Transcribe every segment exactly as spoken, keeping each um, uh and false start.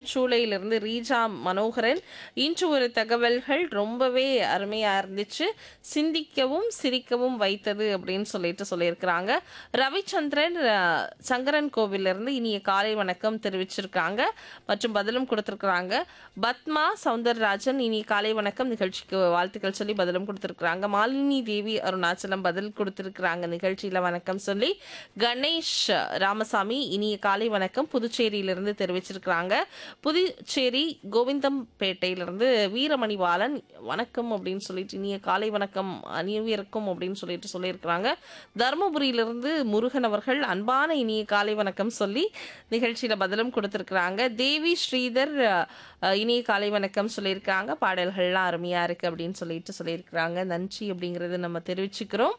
மணச்சூளையிலிருந்து ரீஜா மனோகரன். இன்று ஒரு தகவல்கள் ரொம்பவே அருமையா இருந்துச்சு. சிந்திக்கவும் சிரிக்கவும் வைத்தது அப்படின்னு சொல்லிட்டு சொல்லியிருக்கிறாங்க. ரவிச்சந்திரன் அஹ், சங்கரன் கோவிலிருந்து இனிய காலை வணக்கம் தெரிவிச்சிருக்காங்க மற்றும் பதிலும் கொடுத்திருக்கிறாங்க. பத்மா சவுந்தரராஜன் இனிய காலை வணக்கம் நிகழ்ச்சிக்கு வாழ்த்துக்கள் சொல்லி பதிலும் கொடுத்திருக்கிறாங்க. மாலினி தேவி அருணாச்சலம் பதில் கொடுத்திருக்கிறாங்க நிகழ்ச்சியில வணக்கம் சொல்லி. கணேஷ் ராமசாமி இனிய காலை வணக்கம் புதுச்சேரியிலிருந்து தெரிவிச்சிருக்கிறாங்க. புதுச்சேரி கோவிந்தம்பேட்டையிலிருந்து வீரமணி பாலன் வணக்கம் அப்படின்னு சொல்லிட்டு இனிய காலை வணக்கம் அணிவிருக்கும் அப்படின்னு சொல்லிட்டு சொல்லியிருக்கிறாங்க. தருமபுரியிலிருந்து முருகன் அவர்கள் அன்பான இனிய காலை வணக்கம் சொல்லி நிகழ்ச்சியில பதிலும் கொடுத்திருக்கிறாங்க. தேவி ஸ்ரீதர் அஹ், இனிய காலை வணக்கம் சொல்லியிருக்காங்க. பாடல்கள்லாம் அருமையா இருக்கு அப்படின்னு சொல்லிட்டு சொல்லியிருக்கிறாங்க. நன்றி அப்படிங்கறது நம்ம தெரிவிச்சுக்கிறோம்.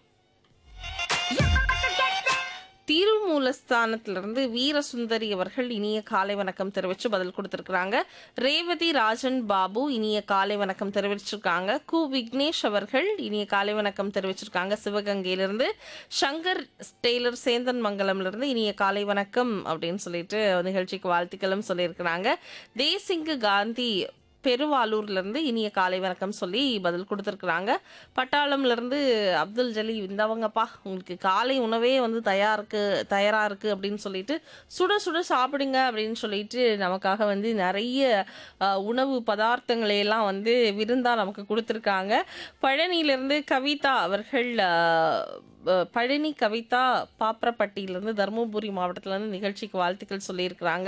திருமூலஸ்தானத்திலிருந்து வீரசுந்தரி அவர்கள் இனிய காலை வணக்கம் தெரிவித்து பதில் கொடுத்திருக்கிறாங்க. ரேவதி ராஜன் பாபு இனிய காலை வணக்கம் தெரிவிச்சிருக்காங்க. கு விக்னேஷ் அவர்கள் இனிய காலை வணக்கம் தெரிவிச்சிருக்காங்க சிவகங்கையிலிருந்து. சங்கர் டெய்லர் சேந்தன் மங்கலம்ல இனிய காலை வணக்கம் அப்படின்னு சொல்லிட்டு நிகழ்ச்சிக்கு வாழ்த்துக்களும் சொல்லியிருக்கிறாங்க. தேசிங்கு காந்தி பெருவாலூர்ல இருந்து இனிய காலை வணக்கம் சொல்லி பதில் கொடுத்துருக்குறாங்க. பட்டாளம்ல இருந்து அப்துல் ஜலி இந்தவங்கப்பா உங்களுக்கு காலை உணவே வந்து தயாருக்கு தயாரா இருக்கு அப்படின்னு சொல்லிட்டு சுட சுட சாப்பிடுங்க அப்படின்னு சொல்லிட்டு நமக்காக வந்து நிறைய அஹ், உணவு பதார்த்தங்களை எல்லாம் வந்து விருந்தா நமக்கு கொடுத்துருக்காங்க. பழனியிலிருந்து கவிதா அவர்கள் அஹ், அஹ், பழனி கவிதா பாப்பரப்பட்டியிலிருந்து தருமபுரி மாவட்டத்துல இருந்து நிகழ்ச்சிக்கு வாழ்த்துக்கள் சொல்லியிருக்கிறாங்க.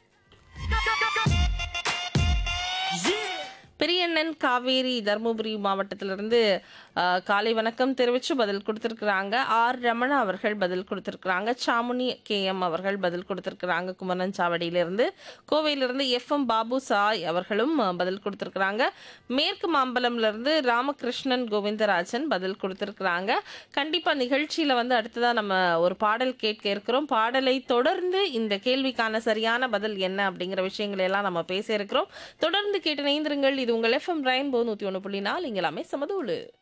பெரியண்ணன் காவேரி தருமபுரி மாவட்டத்திலிருந்து அஹ், காலை வணக்கம் தெரிவித்து பதில் கொடுத்திருக்கிறாங்க. ஆர் ரமணா அவர்கள் பதில் கொடுத்திருக்கிறாங்க. சாமுனி கே எம் அவர்கள் பதில் கொடுத்திருக்கிறாங்க குமரன் சாவடியிலிருந்து. கோவையிலிருந்து எஃப் எம் பாபு சாய் அவர்களும் அஹ், பதில் கொடுத்திருக்கிறாங்க. மேற்கு மாம்பலம்ல இருந்து ராமகிருஷ்ணன் கோவிந்தராஜன் பதில் கொடுத்திருக்கிறாங்க. கண்டிப்பா நிகழ்ச்சியில வந்து அடுத்ததா நம்ம ஒரு பாடல் கேட்க இருக்கிறோம். பாடலை தொடர்ந்து இந்த கேள்விக்கான சரியான பதில் என்ன அப்படிங்கிற விஷயங்களை எல்லாம் நம்ம பேச இருக்கிறோம். தொடர்ந்து கேட்டு இணைந்திருங்கள். இது உங்கள் எஃப்எம் ரெயின்போ நூத்தி ஒன்று புள்ளி நாலு இங்க எல்லாமே சமதூளு.